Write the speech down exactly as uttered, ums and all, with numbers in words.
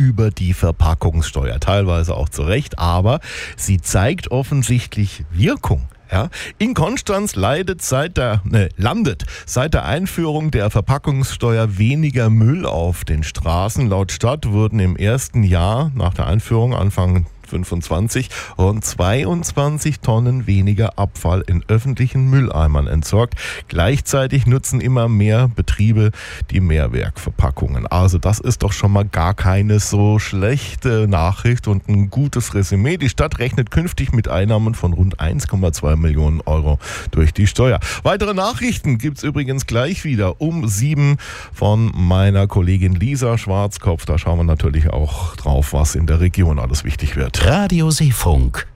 über die Verpackungssteuer. Teilweise auch zu Recht, aber sie zeigt offensichtlich Wirkung. Ja, in Konstanz leidet seit der, ne, landet seit der Einführung der Verpackungssteuer weniger Müll auf den Straßen. Laut Stadt wurden im ersten Jahr nach der Einführung Anfang fünfundzwanzig rund zweiundzwanzig Tonnen weniger Abfall in öffentlichen Mülleimern entsorgt. Gleichzeitig nutzen immer mehr Betriebe die Mehrwegverpackungen. Also das ist doch schon mal gar keine so schlechte Nachricht und ein gutes Resümee. Die Stadt rechnet künftig mit Einnahmen von rund eins Komma zwei Millionen Euro durch die Steuer. Weitere Nachrichten gibt's übrigens gleich wieder um sieben von meiner Kollegin Lisa Schwarzkopf. Da schauen wir natürlich auch drauf, was in der Region alles wichtig wird. Radio Seefunk.